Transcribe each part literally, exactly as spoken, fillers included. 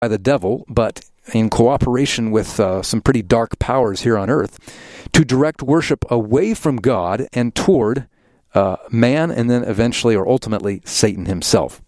by the devil, but in cooperation with uh, some pretty dark powers here on earth, to direct worship away from God and toward uh, man, and then eventually or ultimately Satan himself.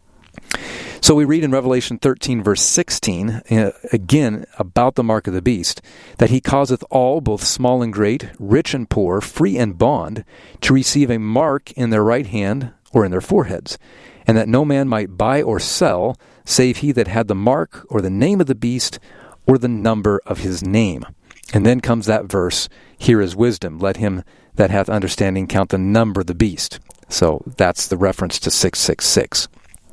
So we read in Revelation thirteen, verse sixteen, uh, again, about the mark of the beast, that he causeth all, both small and great, rich and poor, free and bond, to receive a mark in their right hand or in their foreheads, and that no man might buy or sell, save he that had the mark or the name of the beast or the number of his name. And then comes that verse, here is wisdom, let him that hath understanding count the number of the beast. So that's the reference to six six six.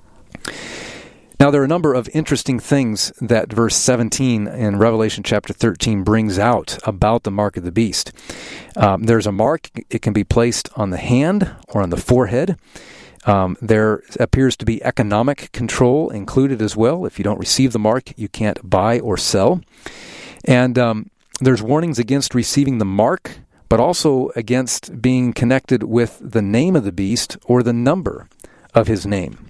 Now, there are a number of interesting things that verse seventeen in Revelation chapter thirteen brings out about the mark of the beast. Um, there's a mark. It can be placed on the hand or on the forehead. Um, there appears to be economic control included as well. If you don't receive the mark, you can't buy or sell. And um, there's warnings against receiving the mark, but also against being connected with the name of the beast or the number of his name.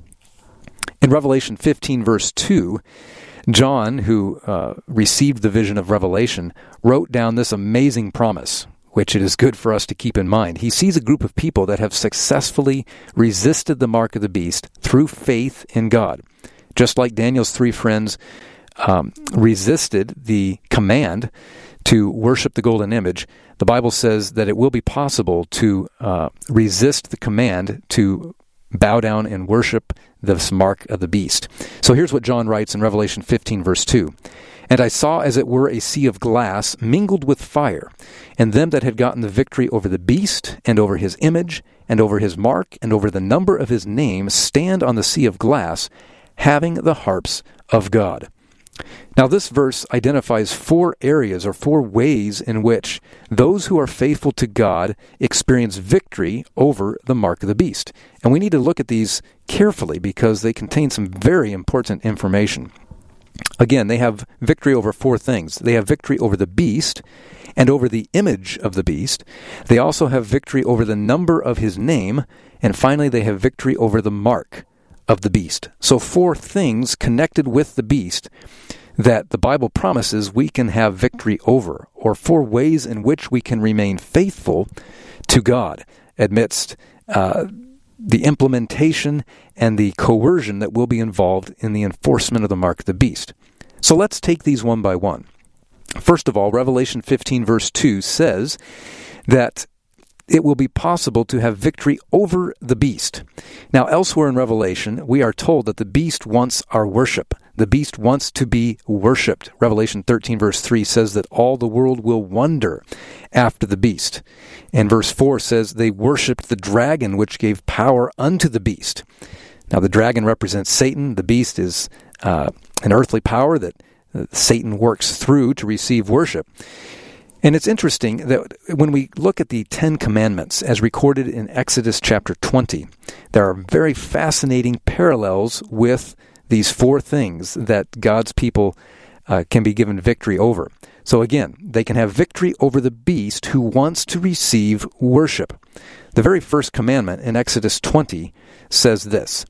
In Revelation fifteen, verse two, John, who uh, received the vision of Revelation, wrote down this amazing promise, which it is good for us to keep in mind. He sees a group of people that have successfully resisted the mark of the beast through faith in God. Just like Daniel's three friends um, resisted the command to worship the golden image, the Bible says that it will be possible to uh, resist the command to bow down and worship this mark of the beast. So here's what John writes in Revelation fifteen, verse two. And I saw as it were a sea of glass mingled with fire, and them that had gotten the victory over the beast, and over his image, and over his mark, and over the number of his name, stand on the sea of glass, having the harps of God. Now this verse identifies four areas or four ways in which those who are faithful to God experience victory over the mark of the beast. And we need to look at these carefully because they contain some very important information. Again, they have victory over four things. They have victory over the beast and over the image of the beast. They also have victory over the number of his name. And finally, they have victory over the mark of the beast. So four things connected with the beast that the Bible promises we can have victory over, or four ways in which we can remain faithful to God amidst uh, the implementation and the coercion that will be involved in the enforcement of the mark of the beast. So let's take these one by one. First of all, Revelation fifteen, verse two says that it will be possible to have victory over the beast. Now, elsewhere in Revelation, we are told that the beast wants our worship. The beast wants to be worshipped. Revelation thirteen, verse three says that all the world will wonder after the beast. And verse four says they worshipped the dragon which gave power unto the beast. Now, the dragon represents Satan. The beast is uh, an earthly power that uh, Satan works through to receive worship. And it's interesting that when we look at the Ten Commandments as recorded in Exodus chapter twenty, there are very fascinating parallels with these four things that God's people uh, can be given victory over. So again, they can have victory over the beast who wants to receive worship. The very first commandment in Exodus twenty says this.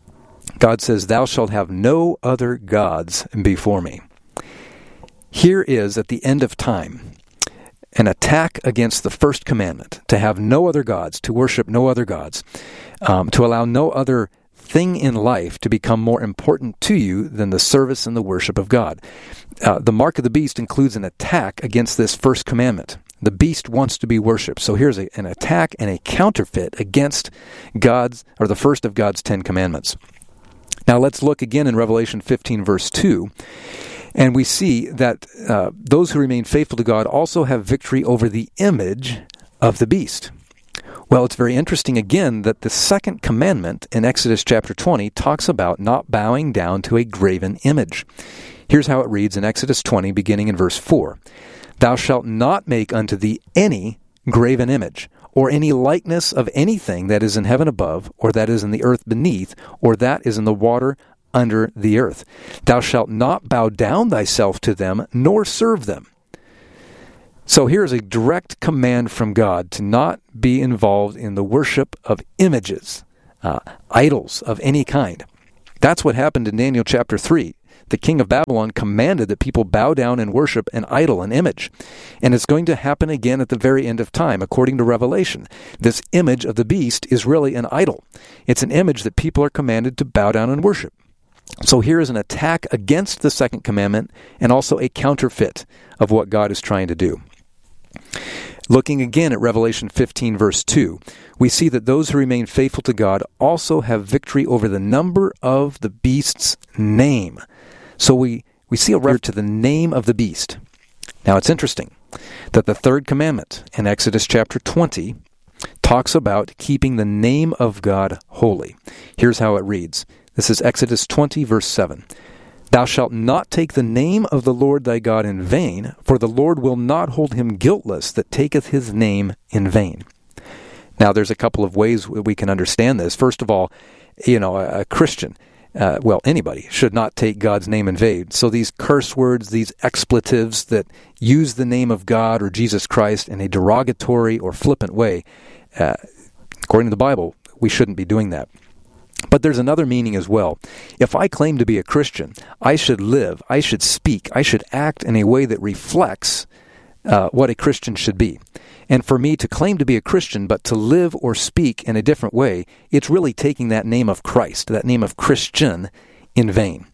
God says, "Thou shalt have no other gods before me." Here is, at the end of time, an attack against the first commandment, to have no other gods, to worship no other gods, um, to allow no other thing in life to become more important to you than the service and the worship of God. Uh, the mark of the beast includes an attack against this first commandment. The beast wants to be worshipped. So here's a, an attack and a counterfeit against God's, or the first of God's Ten Commandments. Now let's look again in Revelation fifteen, verse two. And we see that uh, those who remain faithful to God also have victory over the image of the beast. Well, it's very interesting again that the second commandment in Exodus chapter twenty talks about not bowing down to a graven image. Here's how it reads in Exodus twenty, beginning in verse four. "Thou shalt not make unto thee any graven image, or any likeness of anything that is in heaven above, or that is in the earth beneath, or that is in the water under the earth. Thou shalt not bow down thyself to them, nor serve them." So here is a direct command from God to not be involved in the worship of images, uh, idols of any kind. That's what happened in Daniel chapter three. the king of Babylon commanded that people bow down and worship an idol, an image. And it's going to happen again at the very end of time, according to Revelation. This image of the beast is really an idol. It's an image that people are commanded to bow down and worship. So here is an attack against the second commandment and also a counterfeit of what God is trying to do. Looking again at Revelation fifteen, verse two, we see that those who remain faithful to God also have victory over the number of the beast's name. So we, we see a reference to the name of the beast. Now it's interesting that the third commandment in Exodus chapter twenty talks about keeping the name of God holy. Here's how it reads. This is Exodus twenty, verse seven. Thou shalt not take the name of the Lord thy God in vain, for the Lord will not hold him guiltless that taketh his name in vain. Now, there's a couple of ways we can understand this. First of all, you know, a, a Christian, uh, well, anybody, should not take God's name in vain. So these curse words, these expletives that use the name of God or Jesus Christ in a derogatory or flippant way, uh, according to the Bible, we shouldn't be doing that. But there's another meaning as well. If I claim to be a Christian, I should live, I should speak, I should act in a way that reflects uh, what a Christian should be. And for me to claim to be a Christian, but to live or speak in a different way, it's really taking that name of Christ, that name of Christian, in vain.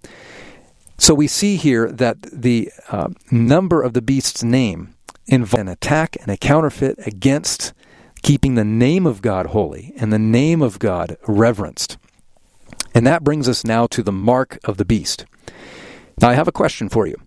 So we see here that the uh, number of the beast's name involves an attack and a counterfeit against keeping the name of God holy and the name of God reverenced. And that brings us now to the mark of the beast. Now, I have a question for you.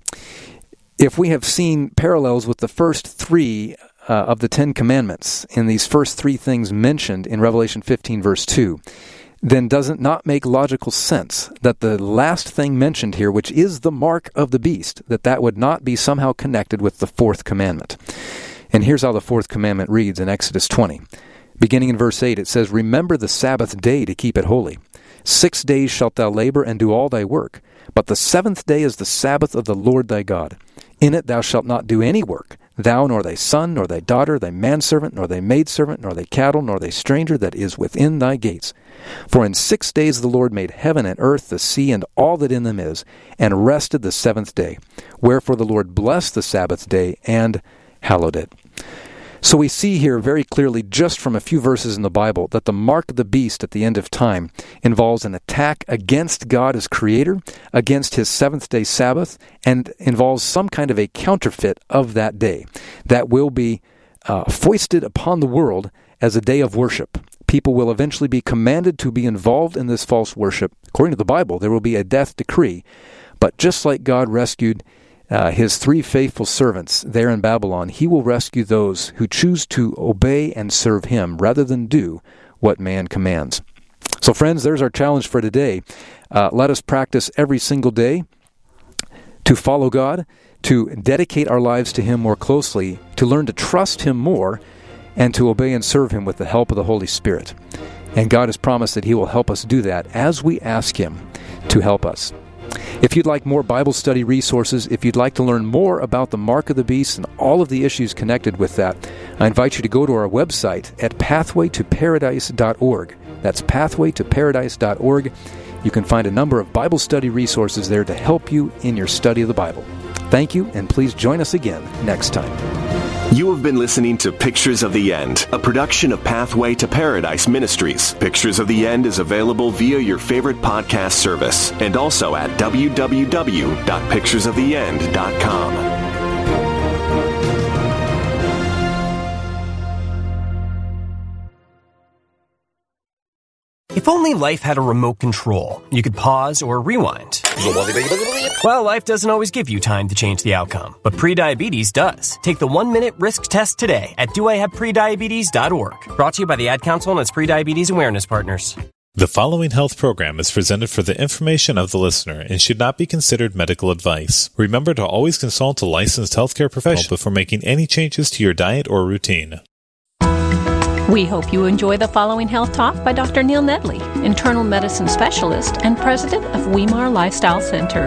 If we have seen parallels with the first three uh, of the Ten Commandments in these first three things mentioned in Revelation fifteen, verse two, then does it not make logical sense that the last thing mentioned here, which is the mark of the beast, that that would not be somehow connected with the fourth commandment? And here's how the fourth commandment reads in Exodus twenty. Beginning in verse eight, it says, Remember the Sabbath day to keep it holy. Six days shalt thou labor and do all thy work. But the seventh day is the Sabbath of the Lord thy God. In it thou shalt not do any work, thou nor thy son, nor thy daughter, thy manservant, nor thy maidservant, nor thy cattle, nor thy stranger that is within thy gates. For in six days the Lord made heaven and earth, the sea, and all that in them is, and rested the seventh day. Wherefore the Lord blessed the Sabbath day and hallowed it. So we see here very clearly, just from a few verses in the Bible, that the mark of the beast at the end of time involves an attack against God as creator, against his seventh-day Sabbath, and involves some kind of a counterfeit of that day that will be uh, foisted upon the world as a day of worship. People will eventually be commanded to be involved in this false worship. According to the Bible, there will be a death decree. But just like God rescued Uh, his three faithful servants there in Babylon, he will rescue those who choose to obey and serve him rather than do what man commands. So friends, there's our challenge for today. Uh, let us practice every single day to follow God, to dedicate our lives to him more closely, to learn to trust him more, and to obey and serve him with the help of the Holy Spirit. And God has promised that he will help us do that as we ask him to help us. If you'd like more Bible study resources, if you'd like to learn more about the mark of the beast and all of the issues connected with that, I invite you to go to our website at pathway to paradise dot org. That's pathway to paradise dot org. You can find a number of Bible study resources there to help you in your study of the Bible. Thank you, and please join us again next time. You have been listening to Pictures of the End, a production of Pathway to Paradise Ministries. Pictures of the End is available via your favorite podcast service and also at w w w dot pictures of the end dot com. If only life had a remote control, you could pause or rewind. Well, life doesn't always give you time to change the outcome, but prediabetes does. Take the one-minute risk test today at do I have prediabetes dot org. Brought to you by the Ad Council and its Prediabetes Awareness Partners. The following health program is presented for the information of the listener and should not be considered medical advice. Remember to always consult a licensed healthcare professional before making any changes to your diet or routine. We hope you enjoy the following health talk by Doctor Neil Nedley, internal medicine specialist and president of Weimar Lifestyle Center.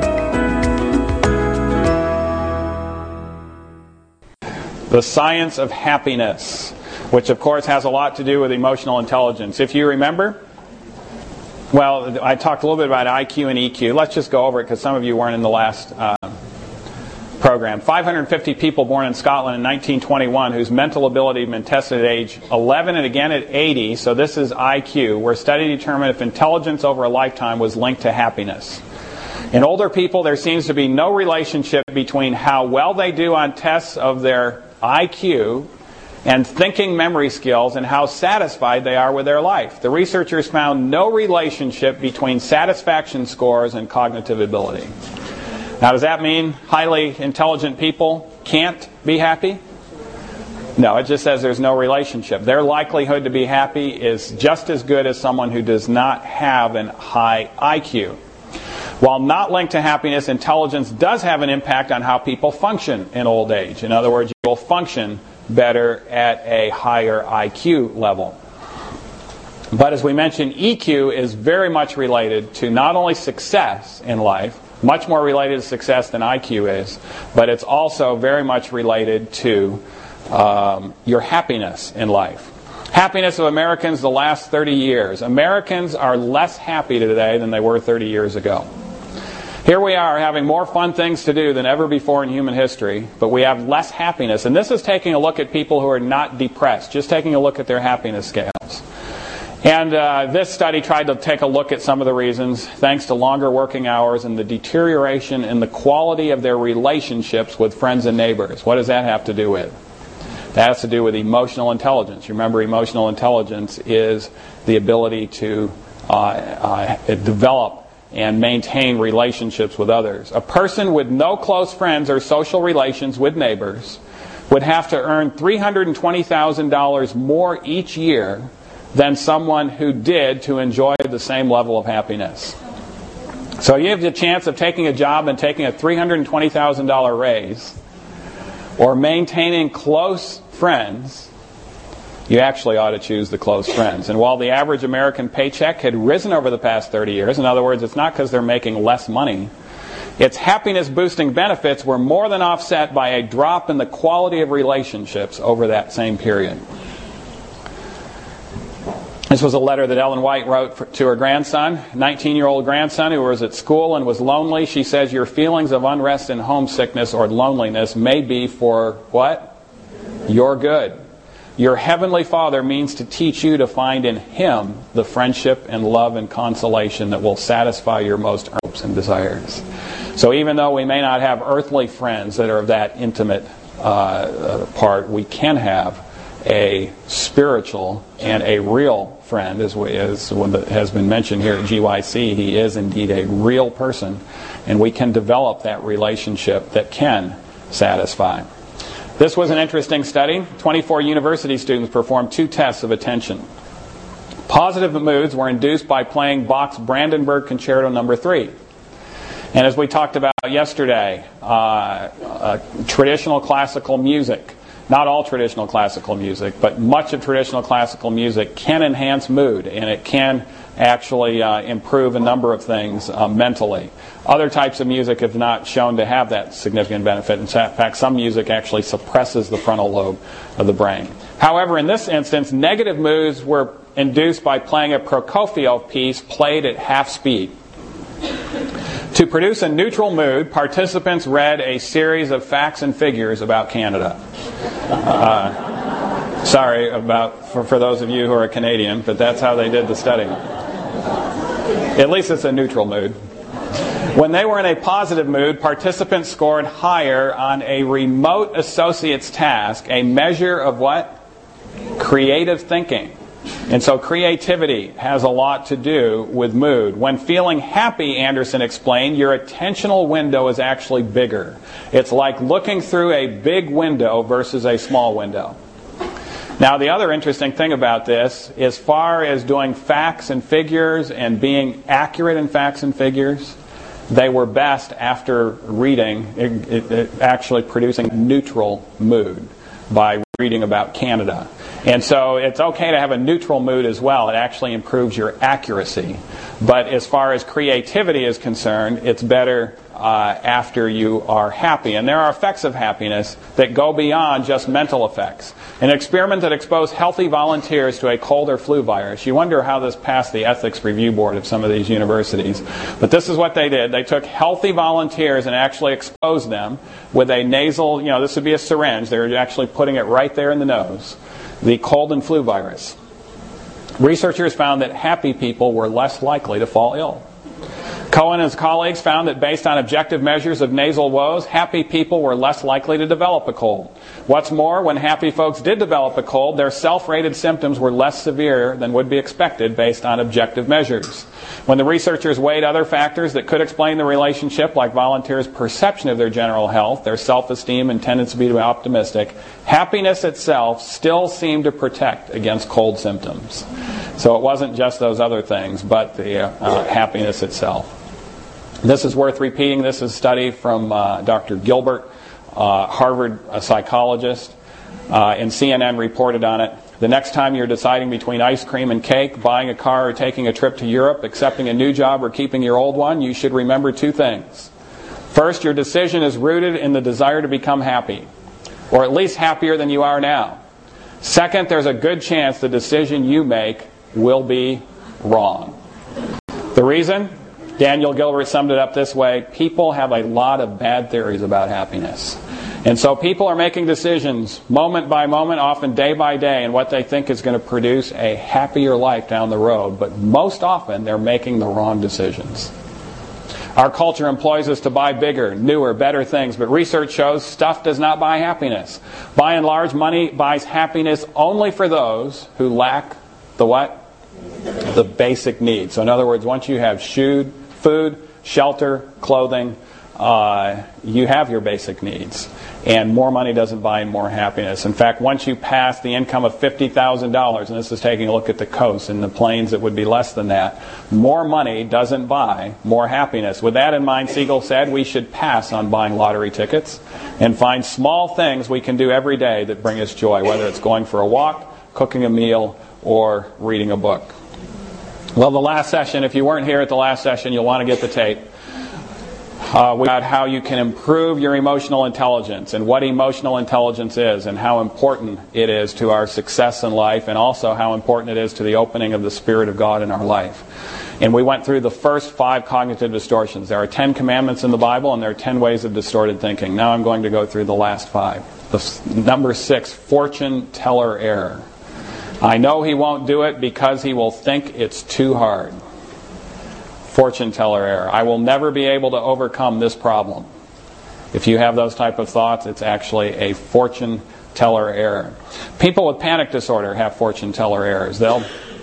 The science of happiness, which of course has a lot to do with emotional intelligence. If you remember, well, I talked a little bit about I Q and E Q. Let's just go over it because some of you weren't in the last uh, program. five hundred fifty people born in Scotland in nineteen twenty-one whose mental ability had been tested at age eleven and again at eighty. So this is I Q, where study determined if intelligence over a lifetime was linked to happiness. In older people, there seems to be no relationship between how well they do on tests of their I Q and thinking memory skills and how satisfied they are with their life. The researchers found no relationship between satisfaction scores and cognitive ability. Now, does that mean highly intelligent people can't be happy? No, it just says there's no relationship. Their likelihood to be happy is just as good as someone who does not have a high I Q. While not linked to happiness, intelligence does have an impact on how people function in old age. In other words, you will function better at a higher I Q level. But as we mentioned, E Q is very much related to not only success in life, much more related to success than I Q is, but it's also very much related to um, your happiness in life. Happiness of Americans the last thirty years. Americans are less happy today than they were thirty years ago. Here we are having more fun things to do than ever before in human history, but we have less happiness. And this is taking a look at people who are not depressed, just taking a look at their happiness scales. And uh, this study tried to take a look at some of the reasons, thanks to longer working hours and the deterioration in the quality of their relationships with friends and neighbors. What does that have to do with? That has to do with emotional intelligence. You remember, emotional intelligence is the ability to uh, uh, develop and maintain relationships with others. A person with no close friends or social relations with neighbors would have to earn three hundred twenty thousand dollars more each year than someone who did to enjoy the same level of happiness. So you have the chance of taking a job and taking a three hundred twenty thousand dollars raise, or maintaining close friends. You actually ought to choose the close friends. And while the average American paycheck had risen over the past thirty years, in other words, it's not because they're making less money, its happiness-boosting benefits were more than offset by a drop in the quality of relationships over that same period. This was a letter that Ellen White wrote for, to her grandson, nineteen-year-old grandson who was at school and was lonely. She says, your feelings of unrest and homesickness or loneliness may be for what? Your good. Your heavenly Father means to teach you to find in Him the friendship and love and consolation that will satisfy your most hopes and desires. So even though we may not have earthly friends that are of that intimate uh, part, we can have a spiritual and a real friend, as, we, as has been mentioned here at G Y C. He is indeed a real person, and we can develop that relationship that can satisfy. This was an interesting study. twenty-four university students performed two tests of attention. Positive moods were induced by playing Bach's Brandenburg Concerto number three. And as we talked about yesterday, uh, uh, traditional classical music, not all traditional classical music, but much of traditional classical music can enhance mood, and it can actually uh, improve a number of things uh, mentally. Other types of music have not shown to have that significant benefit. In fact, some music actually suppresses the frontal lobe of the brain. However, in this instance, negative moods were induced by playing a Prokofiev piece played at half speed. To produce a neutral mood, participants read a series of facts and figures about Canada. Uh, sorry about for, for those of you who are Canadian, but that's how they did the study. At least it's a neutral mood. When they were in a positive mood, participants scored higher on a remote associate's task, a measure of what? Creative thinking. And so creativity has a lot to do with mood. When feeling happy, Anderson explained, your attentional window is actually bigger. It's like looking through a big window versus a small window. Now, the other interesting thing about this, as far as doing facts and figures and being accurate in facts and figures, they were best after reading, it, it, it actually producing neutral mood by reading about Canada. And so it's okay to have a neutral mood as well. It actually improves your accuracy But as far as creativity is concerned, it's better uh, after you are happy. And there are effects of happiness that go beyond just mental effects. An experiment that exposed healthy volunteers to a cold or flu virus. You wonder how this passed the ethics review board of some of these universities. But this is what they did. They took healthy volunteers and actually exposed them with a nasal, you know, this would be a syringe. They were actually putting it right there in the nose. The cold and flu virus. Researchers found that happy people were less likely to fall ill. Cohen and his colleagues found that based on objective measures of nasal woes, happy people were less likely to develop a cold. What's more, when happy folks did develop a cold, their self-rated symptoms were less severe than would be expected based on objective measures. When the researchers weighed other factors that could explain the relationship, like volunteers' perception of their general health, their self-esteem and tendency to be optimistic, happiness itself still seemed to protect against cold symptoms. So it wasn't just those other things, but the uh, happiness itself. This is worth repeating. This is a study from uh, Doctor Gilbert, uh, Harvard a psychologist, uh, and C N N reported on it. The next time you're deciding between ice cream and cake, buying a car or taking a trip to Europe, accepting a new job or keeping your old one, you should remember two things. First, your decision is rooted in the desire to become happy, or at least happier than you are now. Second, there's a good chance the decision you make will be wrong. The reason? Daniel Gilbert summed it up this way: people have a lot of bad theories about happiness. And so people are making decisions moment by moment, often day by day, in what they think is going to produce a happier life down the road. But most often they're making the wrong decisions. Our culture employs us to buy bigger, newer, better things, but research shows stuff does not buy happiness. By and large, money buys happiness only for those who lack the what? The basic needs. So in other words, once you have shoe, food, shelter, clothing, uh, you have your basic needs. And more money doesn't buy more happiness. In fact, once you pass the income of fifty thousand dollars, and this is taking a look at the coast, and the plains it would be less than that, more money doesn't buy more happiness. With that in mind, Siegel said we should pass on buying lottery tickets and find small things we can do every day that bring us joy, whether it's going for a walk, cooking a meal, or reading a book. Well, the last session, if you weren't here at the last session, you'll want to get the tape. Uh, we got how you can improve your emotional intelligence and what emotional intelligence is and how important it is to our success in life, and also how important it is to the opening of the Spirit of God in our life. And we went through the first five cognitive distortions. There are ten commandments in the Bible, and there are ten ways of distorted thinking. Now I'm going to go through the last five. The, number six, fortune teller error. I know he won't do it because he will think it's too hard. Fortune teller error. I will never be able to overcome this problem. If you have those type of thoughts, it's actually a fortune teller error. People with panic disorder have fortune teller errors. They'll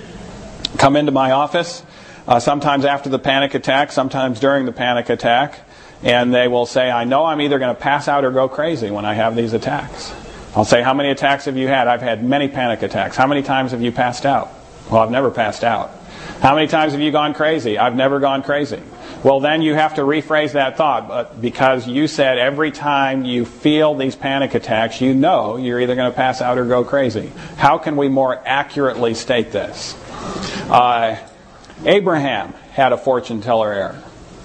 come into my office, uh, sometimes after the panic attack, sometimes during the panic attack, and they will say, I know I'm either going to pass out or go crazy when I have these attacks. I'll say, how many attacks have you had? I've had many panic attacks. How many times have you passed out? Well, I've never passed out. How many times have you gone crazy? I've never gone crazy. Well, then you have to rephrase that thought, but because you said every time you feel these panic attacks, you know you're either going to pass out or go crazy. How can we more accurately state this? Uh, Abraham had a fortune teller error.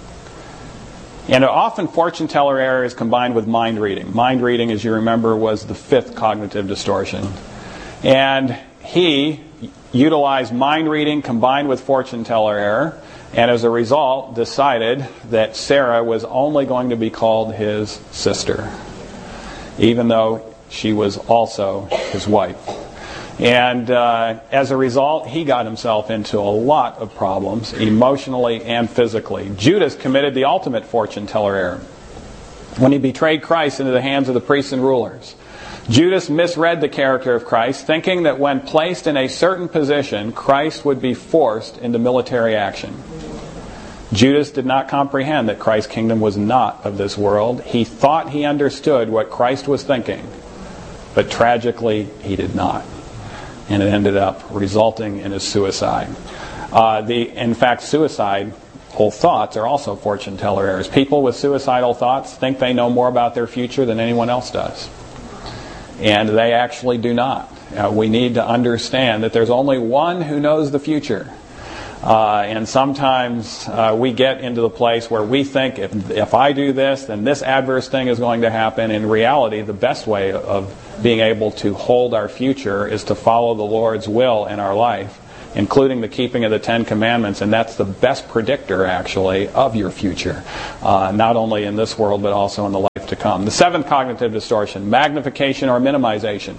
And often fortune teller error is combined with mind reading. Mind reading, as you remember, was the fifth cognitive distortion. And he utilized mind reading combined with fortune teller error, and as a result decided that Sarah was only going to be called his sister, even though she was also his wife. And uh, as a result, he got himself into a lot of problems, emotionally and physically. Judas committed the ultimate fortune teller error when he betrayed Christ into the hands of the priests and rulers. Judas misread the character of Christ, thinking that when placed in a certain position, Christ would be forced into military action. Judas did not comprehend that Christ's kingdom was not of this world. He thought he understood what Christ was thinking, but tragically he did not. And it ended up resulting in his suicide. Uh, the, in fact, suicidal thoughts are also fortune teller errors. People with suicidal thoughts think they know more about their future than anyone else does. And they actually do not. Uh, we need to understand that there's only one who knows the future. Uh, and sometimes uh, we get into the place where we think if, if I do this, then this adverse thing is going to happen. In reality, the best way of being able to hold our future is to follow the Lord's will in our life, including the keeping of the Ten Commandments, and that's the best predictor, actually, of your future, uh, not only in this world, but also in the life to come. The seventh cognitive distortion, magnification or minimization.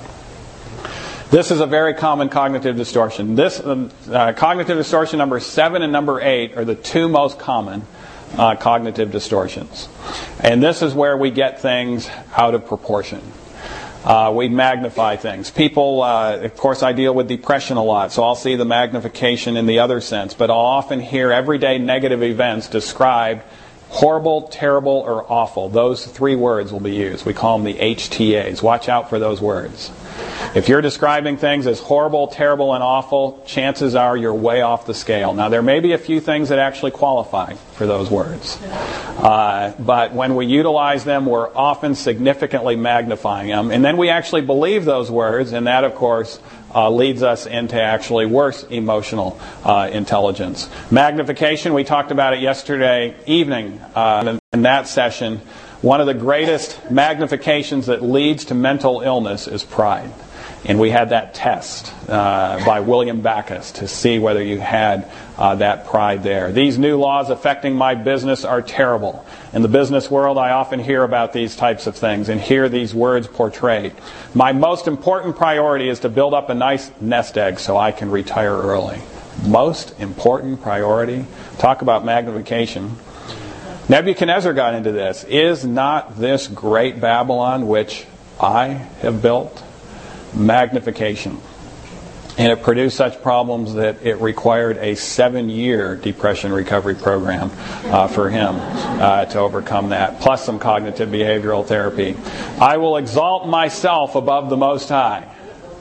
This is a very common cognitive distortion. This uh, uh, cognitive distortion number seven and number eight are the two most common uh, cognitive distortions. And this is where we get things out of proportion. Uh, we magnify things. People, uh, of course, I deal with depression a lot, so I'll see the magnification in the other sense. But I'll often hear everyday negative events described horrible, terrible, or awful. Those three words will be used. We call them the H T As. Watch out for those words. If you're describing things as horrible, terrible, and awful, chances are you're way off the scale. Now, there may be a few things that actually qualify for those words. Uh, but when we utilize them, we're often significantly magnifying them. And then we actually believe those words, and that, of course, uh, leads us into actually worse emotional uh, intelligence. Magnification, we talked about it yesterday evening uh, in that session. One of the greatest magnifications that leads to mental illness is pride. And we had that test uh, by William Backus to see whether you had uh, that pride there. These new laws affecting my business are terrible. In the business world, I often hear about these types of things and hear these words portrayed. My most important priority is to build up a nice nest egg so I can retire early. Most important priority? Talk about magnification. Nebuchadnezzar got into this. Is not this great Babylon which I have built? Magnification. And it produced such problems that it required a seven-year depression recovery program uh, for him uh, to overcome that, plus some cognitive behavioral therapy. I will exalt myself above the Most High.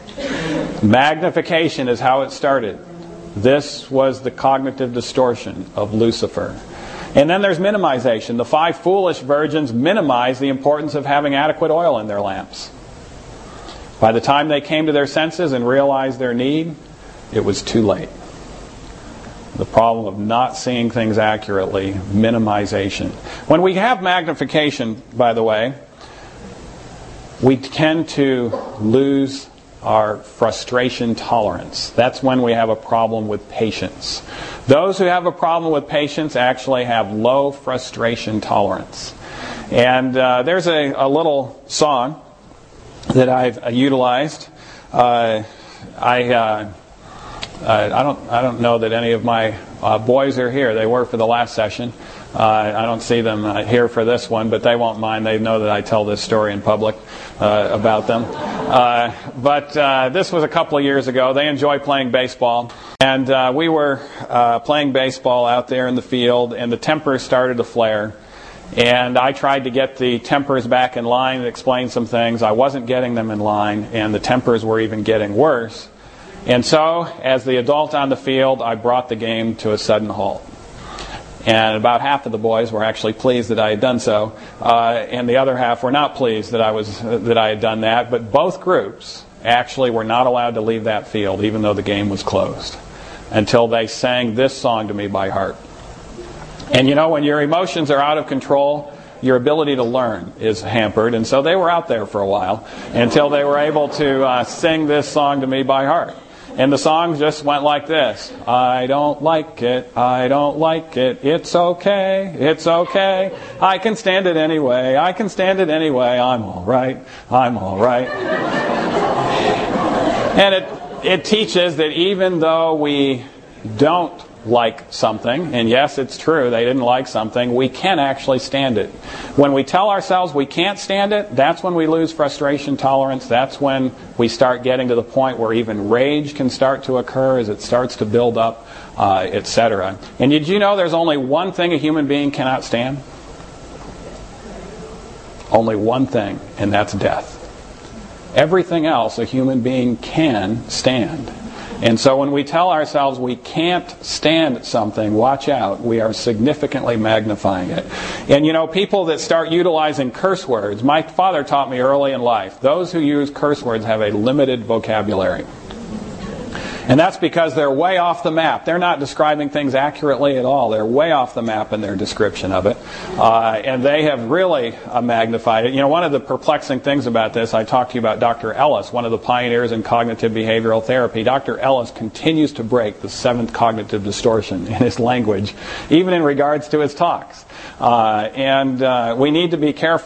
Magnification is how it started. This was the cognitive distortion of Lucifer. And then there's minimization. The five foolish virgins minimized the importance of having adequate oil in their lamps. By the time they came to their senses and realized their need, it was too late. The problem of not seeing things accurately, minimization. When we have magnification, by the way, we tend to lose our frustration tolerance. That's when we have a problem with patience. Those who have a problem with patience actually have low frustration tolerance. And uh, there's a, a little song that I've uh, utilized. Uh, I uh, I don't I don't know that any of my uh, boys are here. They were for the last session. Uh, I don't see them uh, here for this one, but they won't mind. They know that I tell this story in public uh, about them. Uh, but uh, this was a couple of years ago. They enjoy playing baseball. And uh, we were uh, playing baseball out there in the field, and the tempers started to flare. And I tried to get the tempers back in line and explain some things. I wasn't getting them in line, and the tempers were even getting worse. And so, as the adult on the field, I brought the game to a sudden halt. And about half of the boys were actually pleased that I had done so, uh, and the other half were not pleased that I was uh, that I had done that. But both groups actually were not allowed to leave that field, even though the game was closed, until they sang this song to me by heart. And you know, when your emotions are out of control, your ability to learn is hampered. And so they were out there for a while until they were able to uh, sing this song to me by heart. And the song just went like this. I don't like it, I don't like it, it's okay, it's okay. I can stand it anyway, I can stand it anyway, I'm all right, I'm all right. And it, it teaches that even though we don't like something, and yes, it's true, they didn't like something, we can actually stand it. When we tell ourselves we can't stand it, that's when we lose frustration tolerance. That's when we start getting to the point where even rage can start to occur as it starts to build up, uh, et cetera. And did you know there's only one thing a human being cannot stand? Only one thing, and that's death. Everything else a human being can stand. And so when we tell ourselves we can't stand something, watch out, we are significantly magnifying it. And you know, people that start utilizing curse words, my father taught me early in life, those who use curse words have a limited vocabulary. And that's because they're way off the map. They're not describing things accurately at all. They're way off the map in their description of it. Uh, and they have really uh, magnified it. You know, one of the perplexing things about this, I talked to you about Doctor Ellis, one of the pioneers in cognitive behavioral therapy. Doctor Ellis continues to break the seventh cognitive distortion in his language, even in regards to his talks. Uh, and uh, we need to be careful